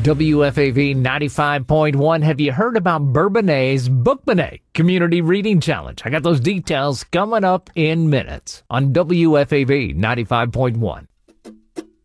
WFAV 95.1. Have you heard about Bourbonnais Bookbonnet Community Reading Challenge? I got those details coming up in minutes on WFAV 95.1.